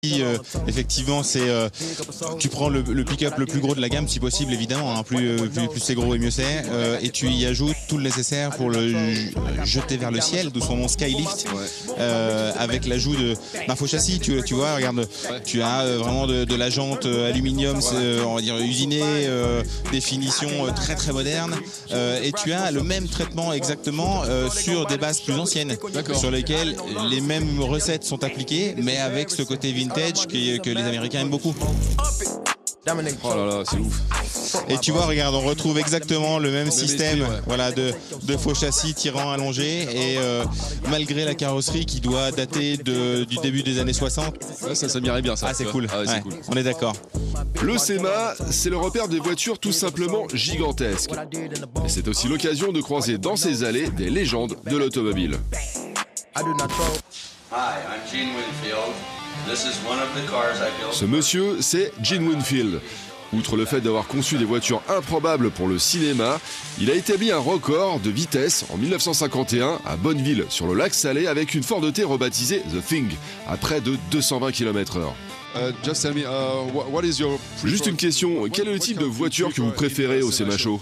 Effectivement, tu prends le pick-up le plus gros de la gamme, si possible, évidemment, hein, plus c'est gros et mieux c'est, et tu y ajoutes tout le nécessaire pour le jeter vers le ciel, d'où son nom Skylift, avec l'ajout d'un faux châssis. Tu vois, regarde, tu as vraiment de la jante aluminium, on va dire usinée, des finitions très très modernes, et tu as le même traitement exactement sur des bases plus anciennes, sur lesquelles les mêmes recettes sont appliquées, mais avec ce côté vintage que les Américains aiment beaucoup. Oh là là, c'est ouf. Et tu vois, regarde, on retrouve exactement le même système, voilà, de faux châssis tirant allongé, et malgré la carrosserie qui doit dater du début des années 60. Ouais, ça m'irait bien ça. Ah, c'est cool. Ah, ouais, ouais, c'est cool. On est d'accord. Le SEMA, c'est le repère des voitures tout simplement gigantesques. Et c'est aussi l'occasion de croiser dans ses allées des légendes de l'automobile. Hi, I'm Gene Winfield. This is one of the cars I built. Ce monsieur, c'est Gene Winfield. Outre le fait d'avoir conçu des voitures improbables pour le cinéma, il a établi un record de vitesse en 1951 à Bonneville, sur le lac Salé, avec une Ford T rebaptisée The Thing, à près de 220 km/h. Just tell me, what is your... Juste une question, quel est le type de voiture que vous préférez au SEMA Show ?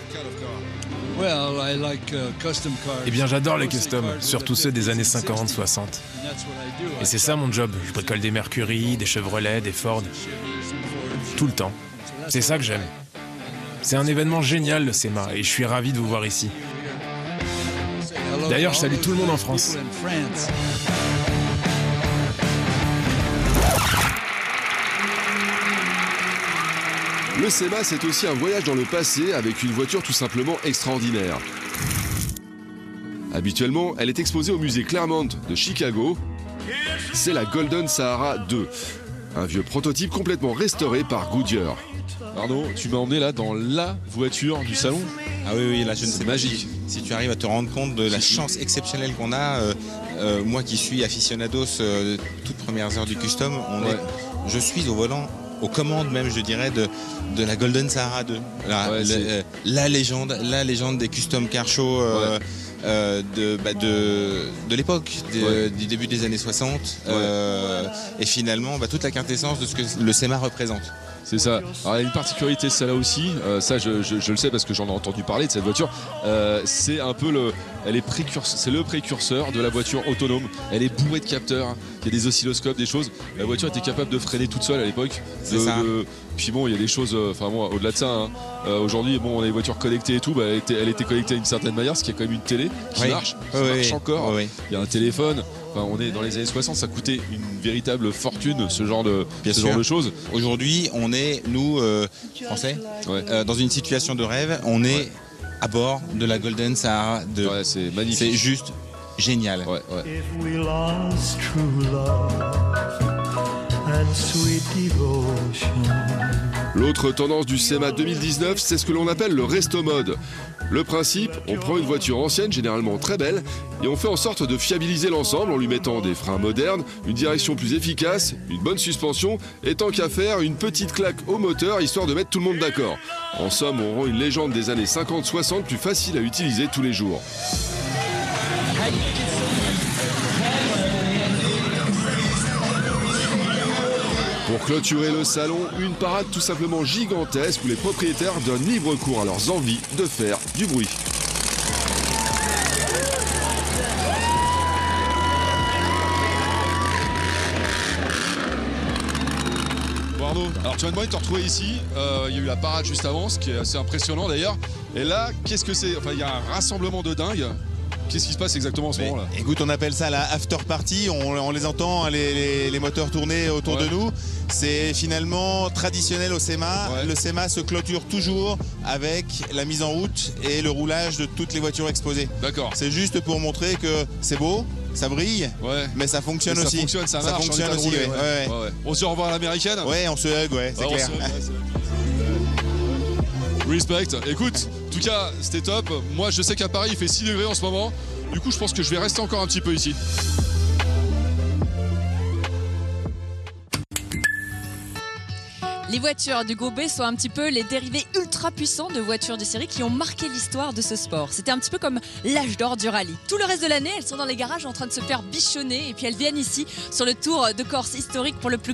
Eh bien, j'adore les customs, surtout ceux des années 50, 60. Et c'est ça mon job, je bricole des Mercury, des Chevrolet, des Ford. Tout le temps. C'est ça que j'aime. C'est un événement génial, le SEMA, et je suis ravi de vous voir ici. D'ailleurs, je salue tout le monde en France. Le SEMA, c'est aussi un voyage dans le passé avec une voiture tout simplement extraordinaire. Habituellement, elle est exposée au musée Claremont de Chicago. C'est la Golden Sahara 2, un vieux prototype complètement restauré par Goodyear. Arnaud, tu m'as emmené là dans la voiture du salon. Ah oui, là, je ne sais pas magique. si tu arrives à te rendre compte de la chance exceptionnelle qu'on a. Moi qui suis aficionados toutes premières heures du custom, je suis au volant, aux commandes même, je dirais, de la Golden Sahara 2. La légende des custom car show de l'époque, du début des années 60, et finalement toute la quintessence de ce que le SEMA représente. C'est ça. Alors, il y a une particularité, celle-là aussi, ça je le sais parce que j'en ai entendu parler de cette voiture, c'est un peu c'est le précurseur de la voiture autonome. Elle est bourrée de capteurs, il y a des oscilloscopes, des choses. La voiture était capable de freiner toute seule à l'époque. Puis bon, il y a des choses, au-delà de ça, hein, aujourd'hui, on a des voitures connectées et tout, elle était connectée d'une certaine manière, parce qu'il y a quand même une télé qui marche encore. Il y a un téléphone. On est dans les années 60, ça coûtait une véritable fortune, ce genre de choses. Aujourd'hui, on est, nous, Français, dans une situation de rêve. On est à bord de la Golden Sahara 2. Ouais, c'est magnifique. C'est juste génial. If we lost true love and sweet devotion. L'autre tendance du SEMA 2019, c'est ce que l'on appelle le resto mode. Le principe, on prend une voiture ancienne, généralement très belle, et on fait en sorte de fiabiliser l'ensemble en lui mettant des freins modernes, une direction plus efficace, une bonne suspension, et tant qu'à faire, une petite claque au moteur, histoire de mettre tout le monde d'accord. En somme, on rend une légende des années 50-60 plus facile à utiliser tous les jours. Pour clôturer le salon, une parade tout simplement gigantesque où les propriétaires donnent libre cours à leurs envies de faire du bruit. Bon Arnaud, alors tu m'as demandé de te retrouver ici, il y a eu la parade juste avant, ce qui est assez impressionnant d'ailleurs. Et là, qu'est-ce que c'est? Enfin, il y a un rassemblement de dingue. Qu'est-ce qui se passe exactement en ce moment-là? Écoute, on appelle ça la after party, on les entend, les moteurs tourner autour de nous. C'est finalement traditionnel au SEMA. Le SEMA se clôture toujours avec la mise en route et le roulage de toutes les voitures exposées. D'accord. C'est juste pour montrer que c'est beau, ça brille, mais ça fonctionne aussi. Ça fonctionne, ça marche. Fonctionne aussi, On se dit au revoir à l'américaine. Ouais, on se hug, c'est clair. Respect. Écoute, en tout cas, c'était top. Moi, je sais qu'à Paris, il fait 6 degrés en ce moment. Du coup, je pense que je vais rester encore un petit peu ici. Les voitures du groupe B sont un petit peu les dérivés ultra puissants de voitures de série qui ont marqué l'histoire de ce sport. C'était un petit peu comme l'âge d'or du rallye. Tout le reste de l'année, elles sont dans les garages en train de se faire bichonner et puis elles viennent ici sur le Tour de Corse historique pour le plus